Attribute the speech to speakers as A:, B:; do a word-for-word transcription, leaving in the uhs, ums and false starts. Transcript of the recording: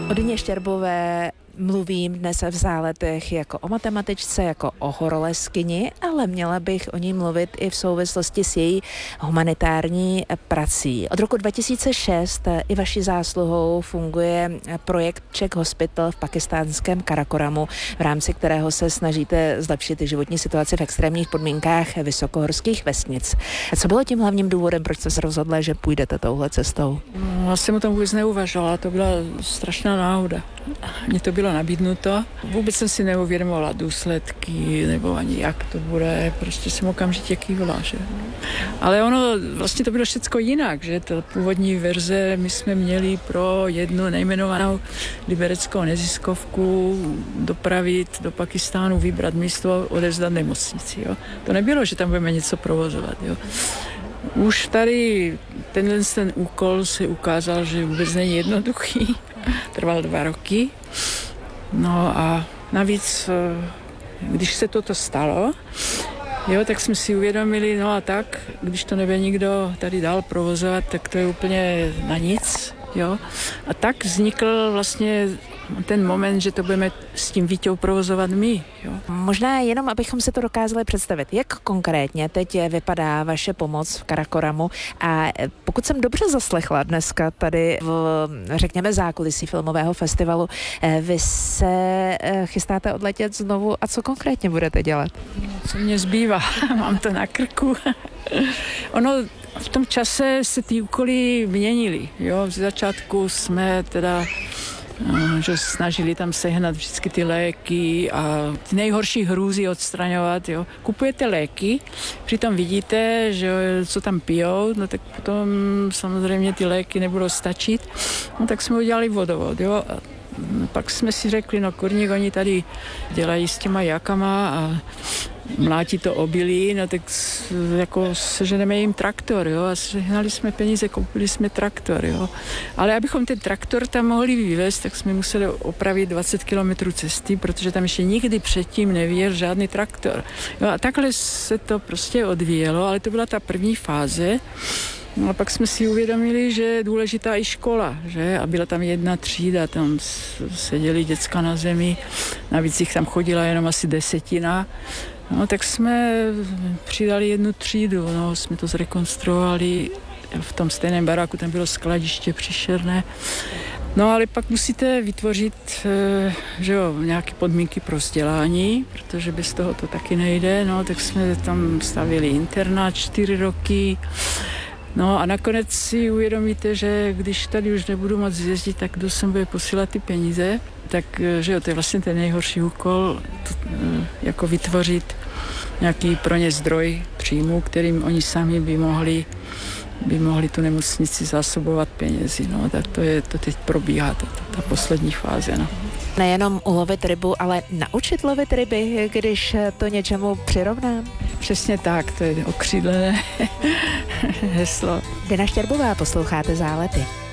A: O Dyně Štěrbové mluvím dnes v Záletech jako o matematičce, jako o horolezkyni, ale měla bych o ní mluvit i v souvislosti s její humanitární prací. Od roku dva tisíce šest i vaší zásluhou funguje projekt Czech Hospital v pakistánském Karakoramu, v rámci kterého se snažíte zlepšit životní situaci v extrémních podmínkách vysokohorských vesnic. Co bylo tím hlavním důvodem, proč jste se rozhodla, že půjdete touhle cestou?
B: Já jsem o tom vůbec neuvažovala, to byla strašná náhoda. Mně to bylo nabídnuto. Vůbec jsem si neuvědomovala důsledky, nebo ani jak to bude. Prostě jsem okamžitě kývla, že? Ale ono, vlastně to bylo všecko jinak, že? Ta původní verze my jsme měli pro jednu nejmenovanou libereckou neziskovku dopravit do Pakistánu, vybrat místo, odevzdat nemocnici, jo? To nebylo, že tam budeme něco provozovat, jo? Už tady tenhle ten úkol se ukázal, že vůbec není jednoduchý. Trval dva roky. No a navíc, když se toto stalo, jo, tak jsme si uvědomili, no a tak, když to nebude nikdo tady dál provozovat, tak to je úplně na nic. Jo. A tak vznikl vlastně ten moment, že to budeme s tím Víťou provozovat my. Jo.
A: Možná jenom, abychom si to dokázali představit, jak konkrétně teď vypadá vaše pomoc v Karakoramu a pokud jsem dobře zaslechla dneska tady v, řekněme, zákulisí filmového festivalu, vy se chystáte odletět znovu a co konkrétně budete dělat?
B: Co mě zbývá? Mám to na krku. Ono v tom čase se ty úkoly měnily. Jo? V začátku jsme teda že snažili tam sehnat vždycky ty léky a ty nejhorší hrůzy odstraňovat. Jo. Kupujete léky, přitom vidíte, že co tam pijou, no tak potom samozřejmě ty léky nebudou stačit. No tak jsme udělali vodovod. Jo. A pak jsme si řekli, no kurník, oni tady dělají s těma jakama a mlátí to obilí, no tak jako seženeme jim traktor, jo, a sehnali jsme peníze, koupili jsme traktor, jo. Ale abychom ten traktor tam mohli vyvést, tak jsme museli opravit dvacet kilometrů cesty, protože tam ještě nikdy předtím nevyjel žádný traktor. Jo, a takhle se to prostě odvíjelo, ale to byla ta první fáze. No a pak jsme si uvědomili, že je důležitá i škola, že? A byla tam jedna třída, tam seděli děcka na zemi, navíc jich tam chodila jenom asi desetina. No tak jsme přidali jednu třídu, no, jsme to zrekonstruovali v tom stejném baráku, tam bylo skladiště příšerné. No ale pak musíte vytvořit, že jo, nějaké podmínky pro vzdělání, protože bez toho to taky nejde, no, tak jsme tam stavili internát čtyři roky. No a nakonec si uvědomíte, že když tady už nebudu moc jezdit, tak kdo sem bude posílat ty peníze, tak že jo, to je vlastně ten nejhorší úkol, to, jako vytvořit nějaký pro ně zdroj příjmu, kterým oni sami by mohli, by mohli tu nemocnici zásobovat penězi. No, tak to, je, to teď probíhá, ta, ta poslední fáze. No.
A: Nejenom ulovit rybu, ale naučit lovit ryby, když to něčemu přirovnám?
B: Přesně tak, to je okřídlené heslo.
A: Dyna Štěrbová, posloucháte Zálety.